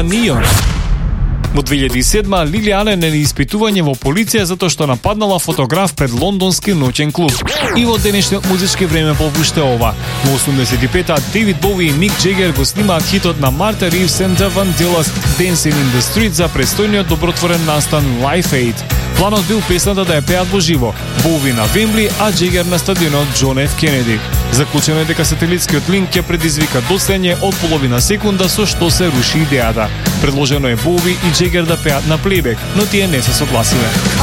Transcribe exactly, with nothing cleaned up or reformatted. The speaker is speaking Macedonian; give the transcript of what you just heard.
Нью-Йорк. Во две тысячи седма Лили Ален е на испитување во полиција затоа што нападнала фотограф пред лондонски ноќен клуб. И во денешниот музички време повуште ова. Во осумдесет и пета Дейвид Боуи и Мик Джегер го снимаат хитот на Марта Ривз и Vandellas Dancing in the Street за престојниот добротворен настан Live Aid. Планот бил песната да ја пеат во живо, Боуи на Вембли, а Джегер на стадионот Џон Еф Кенеди. Заклучено е дека сателитскиот линк ќе предизвика доцнење од половина секунда со што се руши идејата. Предложено е Боуи и Джегер да пеат на плейбек, но тие не се согласиле.